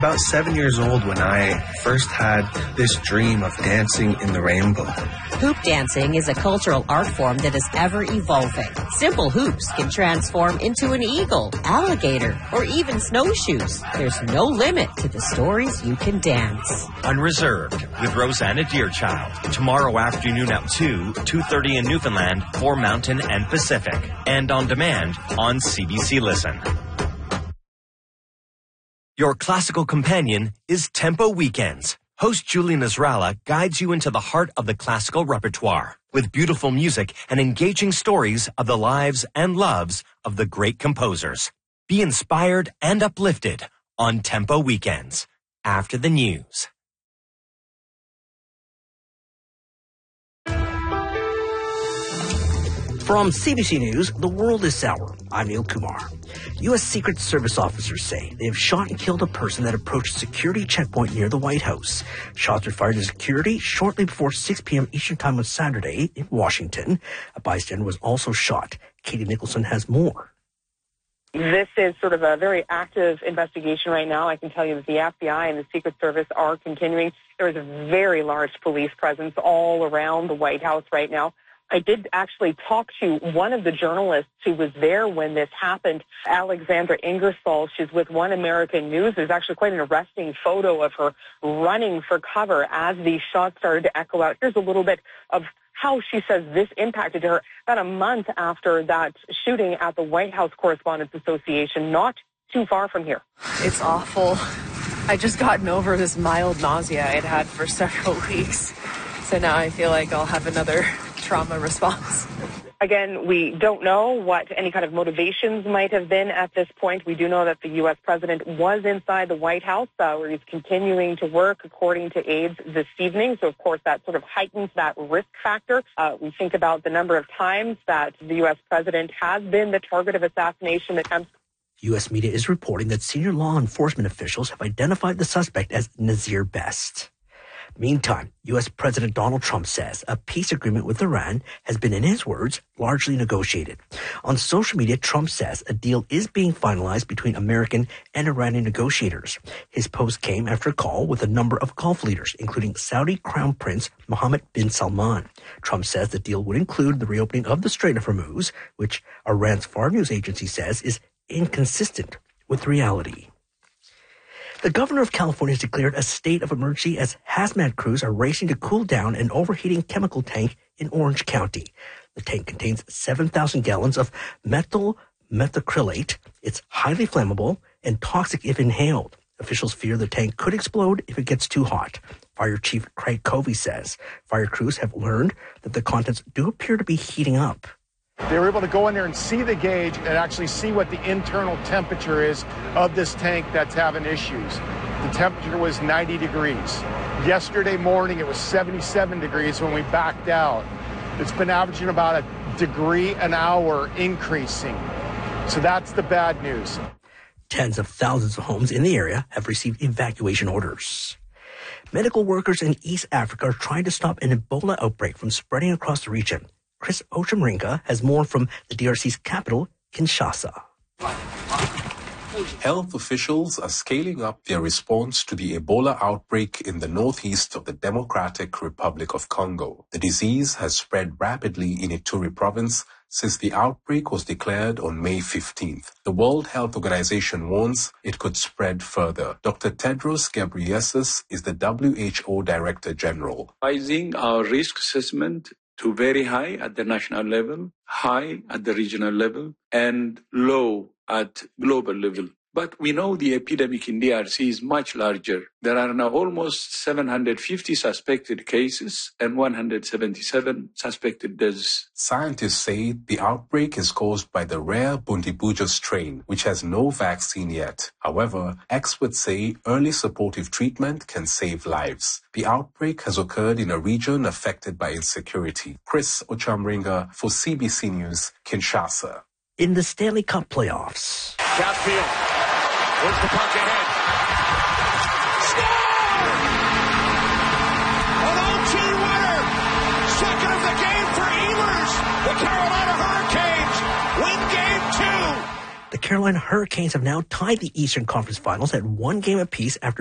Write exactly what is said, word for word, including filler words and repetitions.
About seven years old when I first had this dream of dancing in the rainbow. Hoop dancing is a cultural art form that is ever evolving. Simple hoops can transform into an eagle, alligator, or even snowshoes. There's no limit to the stories you can dance. Unreserved with Rosanna Deerchild. Tomorrow afternoon at two, two thirty in Newfoundland for Mountain and Pacific. And on demand on C B C Listen. Your classical companion is Tempo Weekends. Host Julie Nasrallah guides you into the heart of the classical repertoire with beautiful music and engaging stories of the lives and loves of the great composers. Be inspired and uplifted on Tempo Weekends. After the news. From C B C News, the world is sour. I'm Neil Kumar. U S Secret Service officers say they have shot and killed a person that approached a security checkpoint near the White House. Shots were fired at security shortly before six p.m. Eastern Time on Saturday in Washington. A bystander was also shot. Katie Nicholson has more. This is sort of a very active investigation right now. I can tell you that the F B I and the Secret Service are continuing. There is a very large police presence all around the White House right now. I did actually talk to one of the journalists who was there when this happened, Alexandra Ingersoll. She's with One American News. There's actually quite an arresting photo of her running for cover as these shots started to echo out. Here's a little bit of how she says this impacted her about a month after that shooting at the White House Correspondents Association, not too far from here. It's awful. I just gotten over this mild nausea I'd had for several weeks. So now I feel like I'll have another trauma response. Again, we don't know what any kind of motivations might have been at this point. We do know that the U S president was inside the White House, uh, where he's continuing to work according to aides this evening. So, of course, that sort of heightens that risk factor. Uh, we think about the number of times that the U S president has been the target of assassination attempts. U S media is reporting that senior law enforcement officials have identified the suspect as Nazir Best. Meantime, U S President Donald Trump says a peace agreement with Iran has been, in his words, largely negotiated. On social media, Trump says a deal is being finalized between American and Iranian negotiators. His post came after a call with a number of Gulf leaders, including Saudi Crown Prince Mohammed bin Salman. Trump says the deal would include the reopening of the Strait of Hormuz, which Iran's foreign news agency says is inconsistent with reality. The governor of California has declared a state of emergency as hazmat crews are racing to cool down an overheating chemical tank in Orange County. The tank contains seven thousand gallons of methyl methacrylate. It's highly flammable and toxic if inhaled. Officials fear the tank could explode if it gets too hot. Fire Chief Craig Covey says fire crews have learned that the contents do appear to be heating up. They were able to go in there and see the gauge and actually see what the internal temperature is of this tank that's having issues. The temperature was ninety degrees. Yesterday morning, it was seventy-seven degrees when we backed out. It's been averaging about a degree an hour increasing. So that's the bad news. Tens of thousands of homes in the area have received evacuation orders. Medical workers in East Africa are trying to stop an Ebola outbreak from spreading across the region. Chris Ochemringa has more from the D R C's capital, Kinshasa. Health officials are scaling up their response to the Ebola outbreak in the northeast of the Democratic Republic of Congo. The disease has spread rapidly in Ituri province since the outbreak was declared on May fifteenth. The World Health Organization warns it could spread further. Doctor Tedros Ghebreyesus is the W H O Director General. Rising our risk assessment to very high at the national level, high at the regional level, and low at global level. But we know the epidemic in D R C is much larger. There are now almost seven hundred fifty suspected cases and one hundred seventy-seven suspected deaths. Scientists say the outbreak is caused by the rare Bundibujo strain, which has no vaccine yet. However, experts say early supportive treatment can save lives. The outbreak has occurred in a region affected by insecurity. Chris Ochemringa for C B C News, Kinshasa. In the Stanley Cup playoffs. Downfield. Where's the puck ahead? Score! An O T winner! Second of the game for Ehlers. The Carolina Hurricanes win game two. The Carolina Hurricanes have now tied the Eastern Conference Finals at one game apiece after